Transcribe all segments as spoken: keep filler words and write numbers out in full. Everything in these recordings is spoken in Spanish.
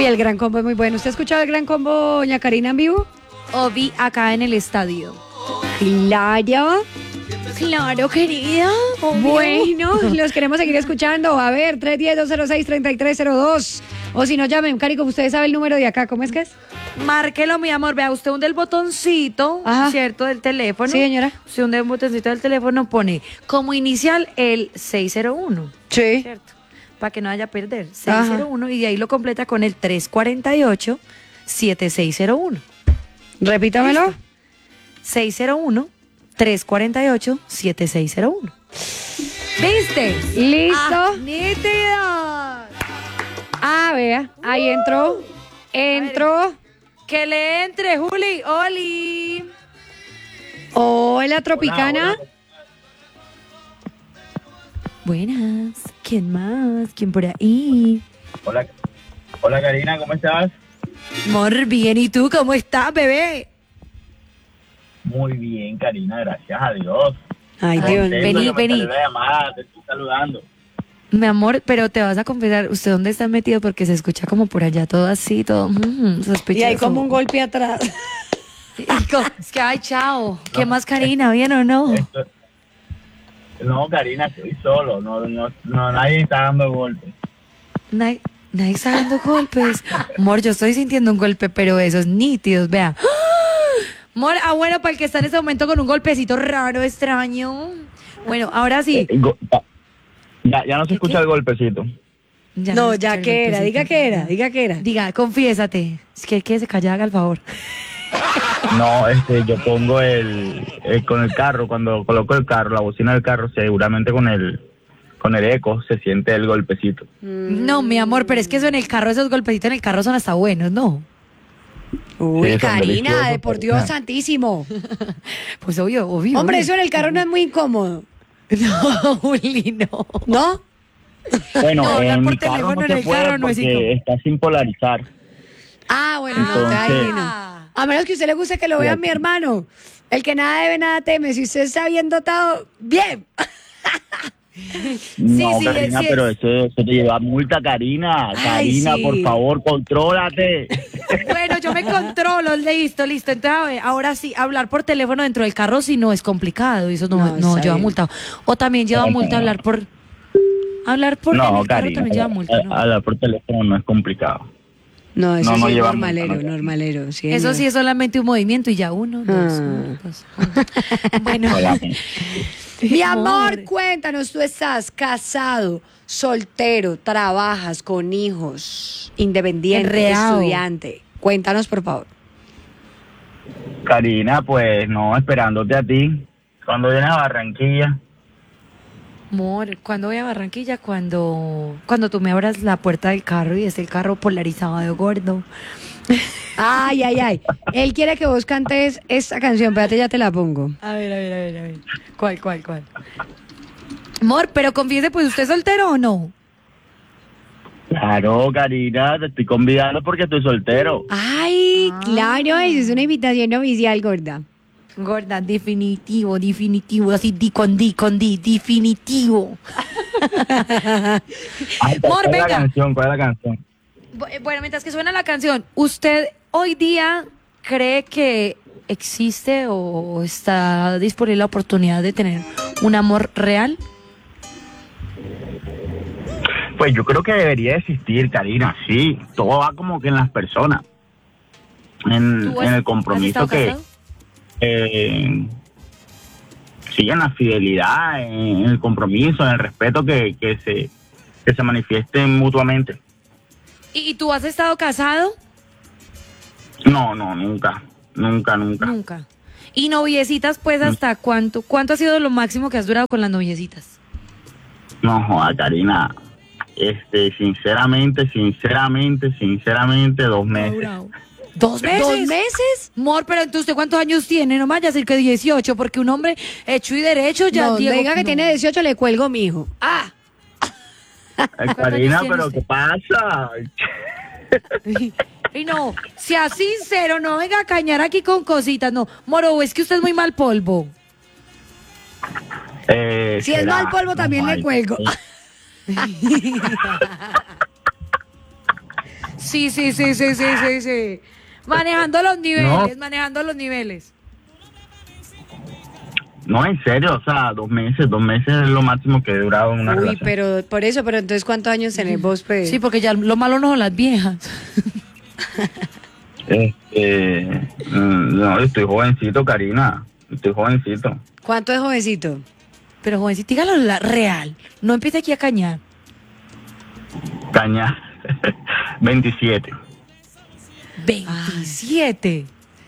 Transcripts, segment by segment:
el Gran Combo es muy bueno. ¿Usted ha escuchado el Gran Combo, doña Karina, en vivo? O vi acá en el estadio. Claro. Claro, querida. Obvio. Bueno, los queremos seguir escuchando. A ver, tres uno cero, dos cero seis, tres tres cero dos. O si no, llamen, Cari, como usted sabe el número de acá, ¿cómo es que es? Márquelo, mi amor. Vea, usted hunde el botoncito, Ajá. ¿cierto? Del teléfono. Sí, señora. Usted hunde el botoncito del teléfono, pone como inicial el seis cero uno. Sí. ¿Cierto? Para que no vaya a perder. seis cero uno. Ajá. Y de ahí lo completa con el tres cuatro ocho, siete seis cero uno. Repítamelo. ¿Listo? seis cero uno, tres cuatro ocho, siete seis cero uno. ¿Viste? Listo. Ah, nítida. Ah, vea, ahí entró. Entró. Que le entre, Juli. Oli. Hola, Tropicana. Hola, hola. Buenas. ¿Quién más? ¿Quién por ahí? Hola, hola Karina, ¿cómo estás? Amor, bien. ¿Y tú cómo estás, bebé? Muy bien, Karina, gracias a Dios. Ay, Ay, Dios. Contento vení, que me vení. salió la llamada, te estoy saludando. Mi amor, pero te vas a confesar, ¿usted dónde está metido? Porque se escucha como por allá todo así, todo mm, sospechoso. Y hay como un golpe atrás. Y co- Es que, ay, chao. ¿Qué más, Karina? ¿Bien o no? Esto- No, Karina, estoy solo, no, no, no, nadie está dando golpes. Nadie, nadie está dando golpes. Amor, yo estoy sintiendo un golpe, pero esos nítidos, vea. ¡Ah! Amor, ah, bueno, para el que está en ese momento con un golpecito raro, extraño. Bueno, ahora sí. Eh, go- Ya, ya no se ¿Qué, escucha qué? el golpecito. Ya No, se ya escucha el que era, golpecito. diga que era, diga que era. Diga, confiésate. Es que que se calla, haga el favor. No, este, yo pongo el, el- con el carro, cuando coloco el carro, la bocina del carro, seguramente con el, con el eco se siente el golpecito. No, mi amor, pero es que eso en el carro, esos golpecitos en el carro son hasta buenos, ¿no? Uy, Sí, son Karina, deliciosos, de por pero- Dios santísimo. Pues obvio, obvio. Hombre, obvio. eso en el carro no es muy incómodo, No, Juli, no. ¿no? Bueno, No, hablar en por mi carro teléfono no en se el puede carro no es porque incómodo. está sin polarizar. Ah, bueno, no, Entonces- ahí no. A menos que a usted le guste que lo vea Sí. mi hermano. El que nada debe, nada teme. Si usted está bien dotado, bien. No, sí, Karina, sí, pero es- eso, eso te lleva multa, Karina. Ay, Karina, sí. por favor, contrólate. Bueno, yo me controlo, listo, listo. Entonces, a ver, ahora sí, hablar por teléfono dentro del carro si no es complicado, eso no, No, no, está lleva bien. multa. O también lleva No, multa no. hablar por... Hablar por en No, el carro Karina, también lleva multa, ¿no? hablar por teléfono no es complicado. No, eso No, no sí es lleva normalero, multa, no. normalero. Sí, Eso señor. sí es solamente un movimiento y ya uno, dos, Ah. uno, dos, uno. Bueno, Mi amor, cuéntanos, tú estás casado, soltero, trabajas con hijos, independiente, Enredado. estudiante. Cuéntanos, por favor. Karina, pues no, esperándote a ti. Cuando vienes a Barranquilla, amor, ¿cuándo voy a Barranquilla? Cuando, cuando tú me abras la puerta del carro y es el carro polarizado gordo. Ay, ay, ay. Él quiere que vos cantes esta canción, espérate, ya te la pongo. A ver, a ver, a ver, a ver. ¿Cuál, cuál, cuál? Amor, pero confiese, pues, ¿usted es soltero o no? claro, Karina, te estoy convidando porque estoy soltero. Ay, Ah. claro, eso es una invitación oficial, gorda. Gorda, definitivo, definitivo, así di con di, con di, definitivo. Ay, ¿cuál Amor, es la venga. canción? ¿Cuál es la canción? Bu- Bueno, mientras que suena la canción, ¿usted hoy día cree que existe o está disponible la oportunidad de tener un amor real? Pues yo creo que debería existir, Karina, sí. Todo va como que en las personas. En, ¿Tú en has- el compromiso has estado que... casado? Eh, sí, en la fidelidad, en el compromiso, en el respeto que, que se que se manifiesten mutuamente. ¿Y, y tú has estado casado? No, no, nunca, nunca, nunca. Nunca. ¿Y noviecitas, pues, hasta cuánto? ¿Cuánto ha sido lo máximo que has durado con las noviecitas? No, joda, Karina, este, sinceramente, sinceramente, sinceramente, dos meses. ¿Dos meses? ¿Dos meses? Amor, pero entonces, ¿usted cuántos años tiene? No me vaya a decir que dieciocho, porque un hombre hecho y derecho ya... No, Diego, venga que no. tiene dieciocho, le cuelgo, mijo. Ah, Ay, Karina, tiene pero usted? ¿qué pasa? Y no, sea sincero, no venga a cañar aquí con cositas, no. Moro, es que usted es muy mal polvo. Eh, si es será, mal polvo, no, también le ay, cuelgo. eh, Sí, sí, sí, sí, sí, sí, sí. Manejando los niveles, No. manejando los niveles. No, en serio, o sea, dos meses, dos meses es lo máximo que he durado en una Uy, relación. pero por eso, pero entonces ¿cuántos años tenés vos, pues? Sí, porque ya lo malo no son las viejas. Este, mm, no, estoy jovencito, Karina, estoy jovencito. ¿Cuánto es jovencito? Pero jovencita, dígalo la real. No empiece aquí a cañar. Caña, veintisiete. veintisiete.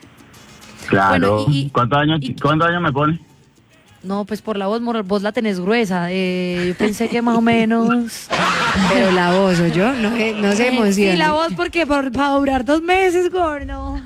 Claro. Bueno, y- y- ¿Cuántos años, y- ¿Cuántos años me pones? No, pues por la voz, mor- vos la tenés gruesa. Eh, yo pensé que más o menos. Pero la voz, ¿o yo? No, eh, no se emociona. Sí, la voz, porque por, para durar dos meses, gordo.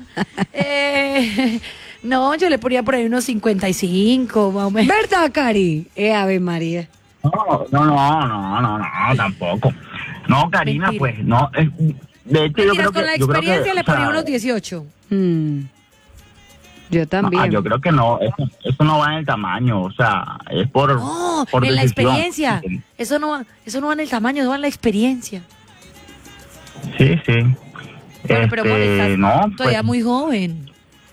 Eh, no, yo le ponía por ahí unos cincuenta y cinco, más o menos. ¿Verdad, Cari? Eh, Ave María. No, no, no, no, no, no, tampoco. No, Karina, Mentira. pues, no. es- de hecho, yo Mentiras, creo que. con la yo creo que, experiencia le o sea, ponía unos dieciocho. Mm. Yo no, también. ah, yo creo que no, eso, eso no va en el tamaño, o sea, es por. No, por en la decisión. experiencia. Eso no, va, eso no va en el tamaño, eso va en la experiencia. Sí, sí. Bueno, pero amor, Este, estás no, todavía pues, muy joven.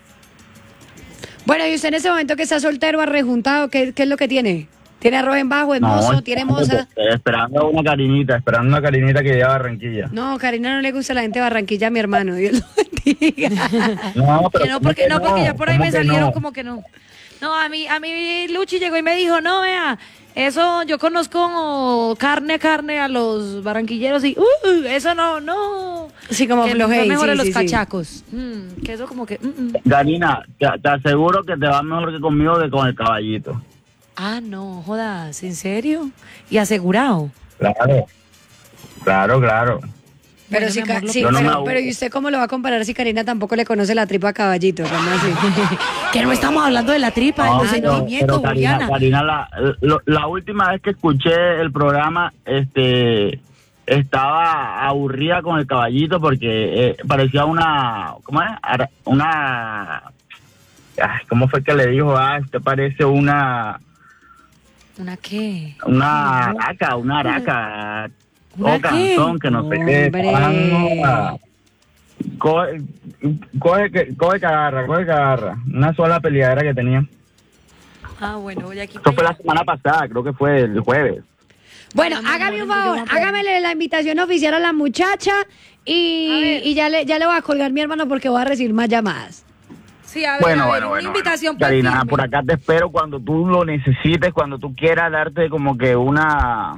Bueno, y usted en ese momento que está soltero, arrejuntado, ¿qué, qué es lo que tiene? ¿Tiene arroz en bajo, es no, mozo, tiene moza? Esperando una Karinita, esperando una Karinita que lleva a Barranquilla. No, Karina no le gusta la gente de Barranquilla, mi hermano. Dios lo bendiga. No, pero Que no, ¿cómo porque que no, porque ya por ahí ¿Cómo me que salieron no? como que no. No, a mí, a mí Luchi llegó y me dijo, no, vea, eso yo conozco carne a carne a los barranquilleros y, uh, eso no, no. Sí, como que flojey, son mejores sí, los sí, sí. cachacos. Mm, que eso como que, mm, mm. Karina, te, te aseguro que te va mejor que conmigo que con el caballito. Ah, no, jodas, ¿en serio? Y asegurado. Claro, claro, claro. Pero, Bueno, si, mi Ca- amor, lo sí, Yo no me pero, aburro. pero ¿y usted cómo lo va a comparar si Karina tampoco le conoce la tripa a caballito? ¿Cómo así? Que no estamos hablando de la tripa, No, de los pero- sentimientos, pero Karina, Juliana. Karina, la, lo- la última vez que escuché el programa, este, estaba aburrida con el caballito porque eh, parecía una, ¿cómo es? Ara- Una, ay, ¿cómo fue que le dijo? Ah, este parece una, ¿Una qué? una araca, una araca, ¿Una o canzón, qué? que no sé qué. Hombre. Ah, Coge, coge, que- coge que agarra, coge que agarra. Una sola peleadera que tenía. Ah, bueno, voy aquí. Eso fue la semana pasada, creo que fue el jueves. Bueno, Bueno, mi hágame amor, un favor, yo voy a- hágamele la invitación oficial a la muchacha y, y ya, le, ya le voy a colgar mi hermano porque voy a recibir más llamadas. Sí, a ver, Bueno, a ver, bueno, una bueno. invitación bueno. pues, Karina, firme. por acá te espero cuando tú lo necesites, cuando tú quieras darte como que una...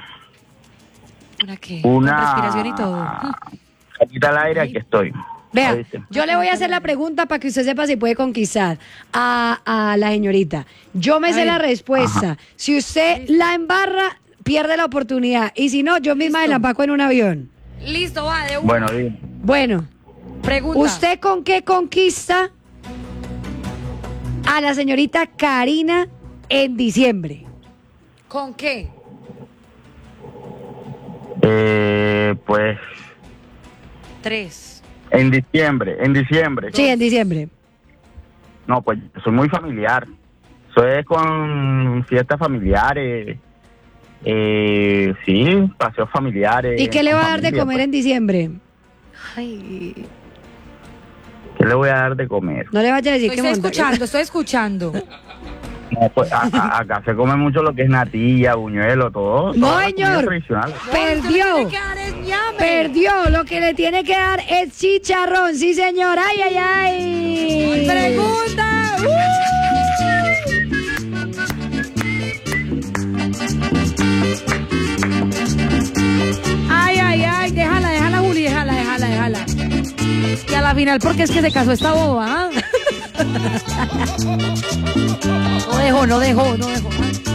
¿Una qué? Una... Con respiración y todo. Salita al aire, aquí estoy. Vea, ¿Oíste? yo le voy a hacer la pregunta para que usted sepa si puede conquistar a, a la señorita. Yo me A sé ver. la respuesta. Si usted la embarra, pierde la oportunidad. Y si no, yo misma Listo. la empaco en un avión. Listo, va, de una. Bueno, dime. Bueno, Pregunta. ¿usted con qué conquista a la señorita Karina en diciembre? ¿Con qué? Eh, pues Tres. en diciembre, en diciembre. Sí, en diciembre. No, pues soy muy familiar. Soy con fiestas familiares. Eh, sí, paseos familiares. ¿Y qué le va a dar de familia, comer en diciembre? Ay. pues. ¿Qué le voy a dar de comer? No le vaya a decir Estoy que monta- escuchando, estoy escuchando. No, pues a- a- acá se come mucho lo que es natilla, buñuelo, todo. No, toda la comida señor. tradicional. Perdió. Usted me tiene que dar es ñame. Perdió, lo que le tiene que dar es chicharrón, sí señor, ay, ay, ay. Pregunta. Ay, ay, ay, déjala, déjala, Juli, déjala, déjala, déjala. Y a la final, porque es que se casó esta boba, ¿ah? No dejó, no dejó, no dejó.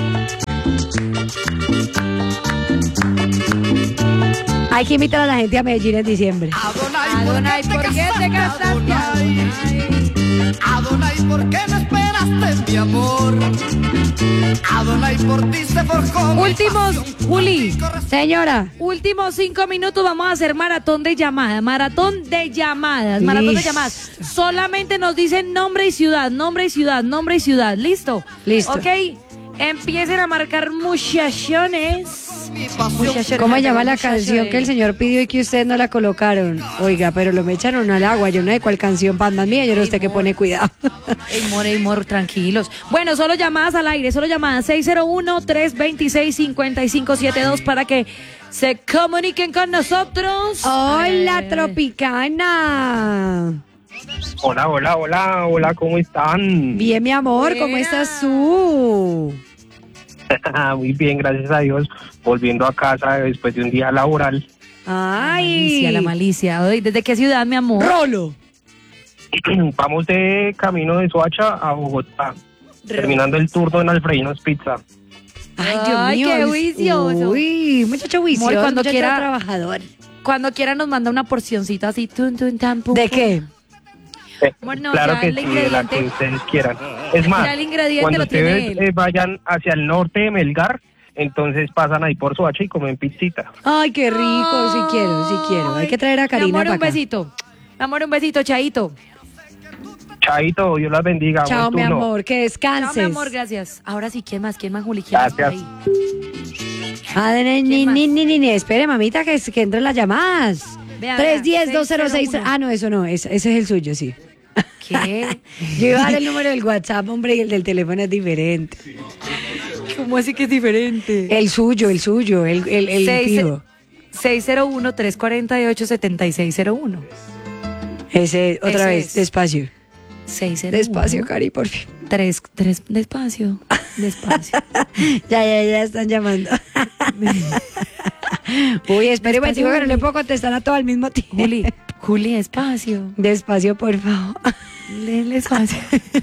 Hay que invitar a la gente a Medellín en diciembre. Adonai, ¿por qué te casaste? Adonai. Adonai, ¿por qué no esperaste, mi amor? Adonai, por ti se forjó mi Últimos, pasión. Juli, Señora, últimos cinco minutos vamos a hacer maratón de llamadas, maratón de llamadas, maratón de Listo. llamadas. Solamente nos dicen nombre y ciudad, nombre y ciudad, nombre y ciudad. ¿Listo? Listo. Ok, empiecen a marcar muchachones Muchacho, ¿Cómo se llama la muchacho, canción eh. que el señor pidió y que ustedes no la colocaron? Oiga, pero lo me echaron al agua. Yo no sé cuál canción, Batman mía. Yo no sé qué pone cuidado. Ey, more, ey, more, tranquilos. Bueno, solo llamadas al aire, solo llamadas seis cero uno, tres dos seis, cinco cinco siete dos para que se comuniquen con nosotros. Hola, Eh, Tropicana. Hola, hola, hola, hola, ¿cómo están? Bien, mi amor, ¿cómo Buena. estás tú? Muy bien, gracias a Dios. Volviendo a casa después de un día laboral. La Ay. malicia, la malicia. Ay, ¿desde qué ciudad, mi amor? Rolo. Vamos de camino de Soacha a Bogotá. Terminando el turno en Alfredinos Pizza. Ay, Dios Ay, mío. qué juicioso. Uy, muchacho juicioso, Amor, cuando muchacho quiera- trabajador. Cuando quiera nos manda una porcioncita así. Tun, tun, tan, pum, ¿De pum. qué? Eh, Bueno, claro ya que el sí, la ingrediente- que ustedes quieran. Es más, Ya el ingrediente cuando lo tiene ustedes él. eh, vayan hacia el norte de Melgar, entonces pasan ahí por Soacha y comen pizzita. Ay, qué rico, sí quiero, sí quiero. Hay que traer a Mi Karina amor, para un acá. besito. Mi amor, un besito, Chaito. Chaito, Dios las bendiga. Chao, buen mi turno. amor, que Chao, descanses. mi amor, gracias. Ahora sí, ¿quién más? ¿Quién más, Juli? ¿Quién más por Gracias. ahí? Ah, ni, ni, más? ni, ni, ni, ni, espere, mamita, que, que entren las llamadas. Vea, tres vea, diez, dos cero seis. seis cero uno. Ah, no, eso no, ese, ese es el suyo, sí. ¿Qué? Yo iba a dar el número del WhatsApp, hombre, y el del teléfono es diferente. ¿Cómo así que es diferente? El suyo, el suyo, el, el, el Seis- fijo. seis cero uno, tres cuatro ocho, siete seis cero uno. Ese, otra Ese vez, es. despacio. seis cero uno. Despacio, Cari, por fin. Tres, tres, despacio, despacio. Ya, ya, ya están llamando. Uy, espere un momentico que no le puedo contestar a todo al mismo tiempo. Juli, Juli, despacio. Despacio, por favor. Léele despacio.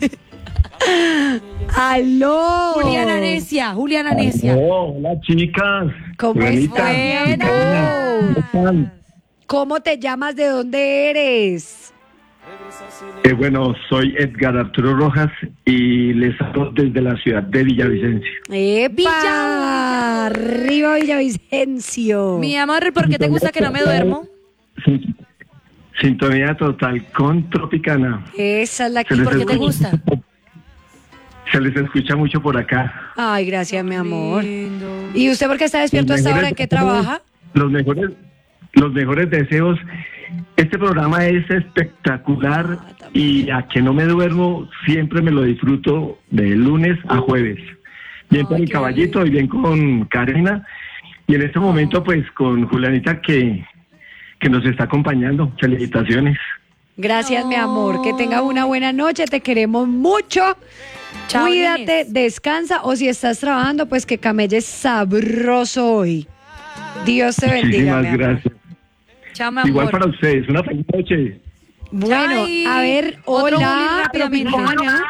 ¡Aló! Juliana Necia, Juliana Necia. Oh, hola chicas. ¿Cómo Juanita, estás? ¿cómo están? ¿Cómo te llamas? ¿De dónde eres? Eh, bueno, soy Edgar Arturo Rojas y les hablo desde la ciudad de Villavicencio. ¡Epa! Villa- Arriba Villavicencio. Mi amor, ¿por qué te gusta que no me duermo? Sin- Sintonía total con Tropicana. Esa es la que... Se les ¿Por qué te escucha- gusta? Se les escucha mucho por acá. Ay, gracias, mi amor. Lindo. ¿Y usted por qué está despierto a esta hora? ¿En qué trabaja? Los mejores, los mejores deseos. Este programa es espectacular y a que no me duermo siempre me lo disfruto de lunes a jueves. Bien con Ay, el qué caballito y bien con Karina. Y en este momento pues con Julianita que, que nos está acompañando. Felicitaciones. Gracias, mi amor. Que tenga una buena noche. Te queremos mucho. Chao, Cuídate, Inés. descansa. O si estás trabajando, pues que camelles sabroso hoy. Dios te bendiga, mi Muchísimas amor. gracias. Chao, mi amor. Igual para ustedes. Una feliz noche. Bueno, Ay, a ver, otro hola, Juli rápidamente. Tropicana.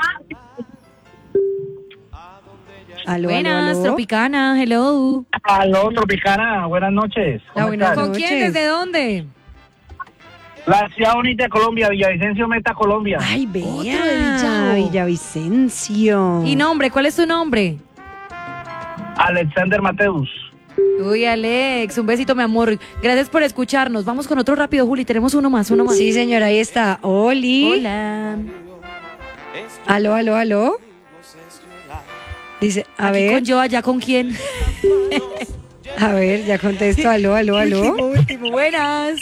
Aló, Buenas, aló, aló. Tropicana, hello. Aló, Tropicana, buenas noches. La buena ¿Con noches. quién? ¿Desde dónde? La ciudad bonita de Colombia, Villavicencio, Meta, Colombia. Ay, Otro de vea, Villavo. Villavicencio. ¿Y nombre? ¿Cuál es tu nombre? Alexander Mateus. Uy, Alex, un besito, mi amor. Gracias por escucharnos. Vamos con otro rápido, Juli. Tenemos uno más, uno más. Sí, señora, ahí está. Oli. Hola. Aló, aló, aló. Dice, a Aquí ver, con yo, allá con quién. a ver, ya contesto. Aló, aló, aló. Último, último. Buenas.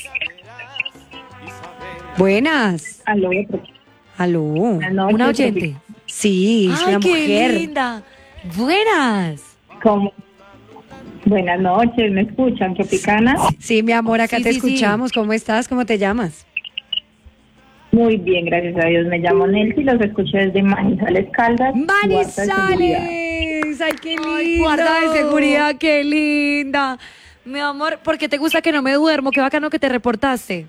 Buenas. Aló, Aló. Una oyente. Sí, es Ay, una qué mujer. linda. Buenas. ¿cómo? Buenas noches, ¿me escuchan, Tropicana? Sí, mi amor, acá Sí, te sí, sí. escuchamos. ¿Cómo estás? ¿Cómo te llamas? Muy bien, gracias a Dios. Me llamo Nelcy, los escucho desde Manizales Caldas. Guarda de seguridad. ¡Manizales! ¡Ay, qué lindo! Ay, guarda de seguridad, qué linda. Mi amor, ¿por qué te gusta que no me duermo? Qué bacano que te reportaste.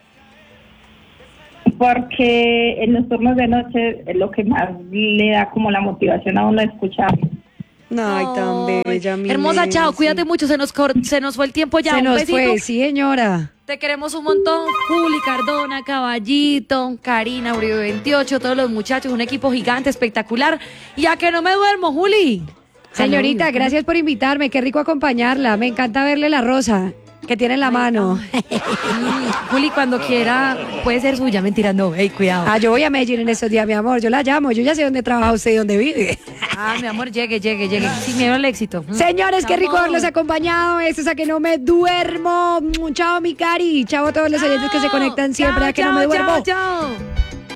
Porque en los turnos de noche es lo que más le da como la motivación a uno de escuchar. Ay, tan Ay, bella, mi hermosa, chao, Nancy. cuídate mucho, se nos cor- se nos fue el tiempo ya. Se un nos besito. fue, sí, señora. Te queremos un montón. Juli, Cardona, Caballito, Karina, Uribe veintiocho, todos los muchachos, un equipo gigante, espectacular. Y a que no me duermo, Juli. Señorita, gracias por invitarme. Qué rico acompañarla. Me encanta verle la rosa que tiene en la mano. Mm, Juli, cuando quiera, puede ser suya. Mentira, no. Ey, cuidado. Ah, yo voy a Medellín en estos días, mi amor. Yo la llamo. Yo ya sé dónde trabaja usted y dónde vive. Ah, mi amor, llegue, llegue, llegue. Sin miedo al éxito. Señores, qué rico haberlos acompañado. Esto es A Que No Me Duermo. Chao, mi Cari. Chao a todos los oyentes que se conectan siempre. Chao, A Que No Me chao, Duermo. chao, chao.